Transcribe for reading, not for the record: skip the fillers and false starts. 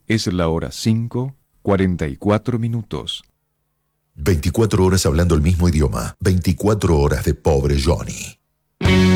Es la hora 5:44. 24 horas hablando el mismo idioma. 24 horas de pobre Johnny.